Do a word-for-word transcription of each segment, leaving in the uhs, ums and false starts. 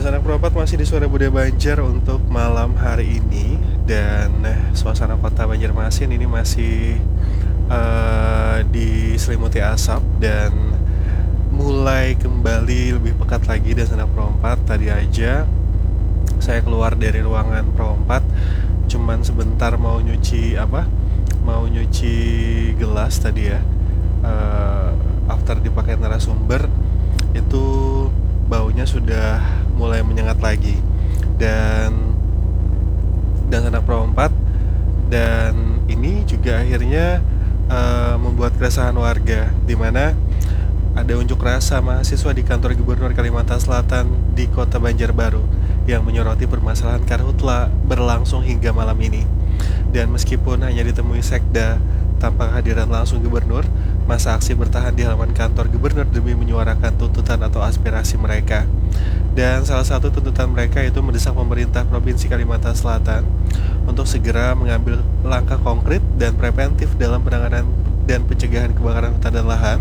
Sanak Perompat masih di Suara Budaya Banjar untuk malam hari ini. Dan suasana kota Banjarmasin ini masih uh, diselimuti asap dan mulai kembali lebih pekat lagi. Dan Sanak Perompat, tadi aja saya keluar dari ruangan Perompat cuman sebentar mau nyuci apa mau nyuci gelas tadi ya. uh, After dipakai narasumber itu baunya sudah mulai menyengat lagi. Dan dan Sanak Perompat, dan ini juga akhirnya uh, membuat keresahan warga, di mana ada unjuk rasa mahasiswa di kantor Gubernur Kalimantan Selatan di Kota Banjarbaru yang menyoroti permasalahan karhutla berlangsung hingga malam ini. Dan meskipun hanya ditemui sekda tanpa kehadiran langsung gubernur, masa aksi bertahan di halaman kantor gubernur demi menyuarakan tuntutan atau aspirasi mereka. Dan salah satu tuntutan mereka itu mendesak pemerintah Provinsi Kalimantan Selatan untuk segera mengambil langkah konkret dan preventif dalam penanganan dan pencegahan kebakaran hutan dan lahan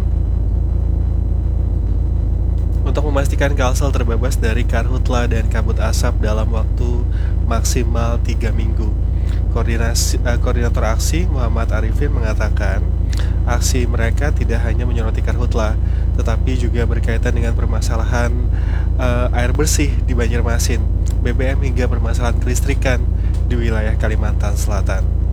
untuk memastikan Kalsel terbebas dari karhutla dan kabut asap dalam waktu maksimal tiga minggu. Koordinasi, uh, koordinator aksi Muhammad Arifin mengatakan aksi mereka tidak hanya menyoroti karhutla, tetapi juga berkaitan dengan permasalahan uh, air bersih di Banjarmasin, B B M hingga permasalahan kelistrikan di wilayah Kalimantan Selatan.